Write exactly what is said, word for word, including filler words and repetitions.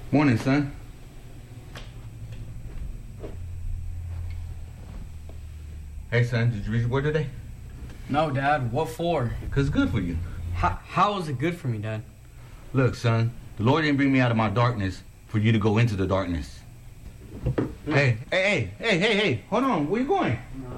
Morning, son. Hey, son, did you read your word today? No, Dad. What for? Because it's good for you. How, how is it good for me, Dad? Look, son, the Lord didn't bring me out of my darkness for you to go into the darkness. Hey, hey, hey, hey, hey, hey, hold on. Where you going? No,